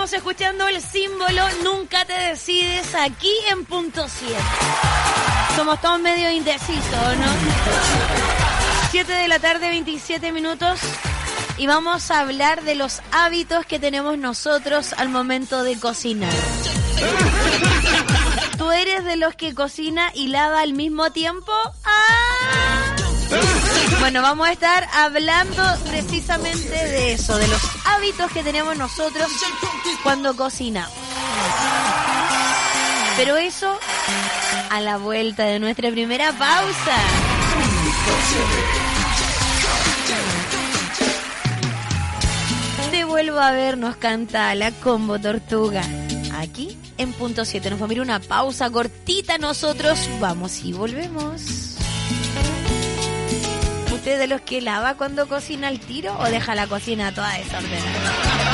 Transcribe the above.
Estamos escuchando el símbolo Nunca te decides aquí en Punto 7. Somos todos medio indecisos, ¿no? 7 de la tarde, 27 minutos. Y vamos a hablar de los hábitos que tenemos nosotros al momento de cocinar. ¿Tú eres de los que cocina y lava al mismo tiempo? Bueno, vamos a estar hablando precisamente de eso, de los hábitos que tenemos nosotros cuando cocinamos. Pero eso a la vuelta de nuestra primera pausa. Te vuelvo a ver, nos canta la Combo Tortuga. Aquí en Punto 7. Nos vamos a ir una pausa cortita nosotros. Vamos y volvemos. ¿Usted de los que lava cuando cocina al tiro o deja la cocina toda desordenada?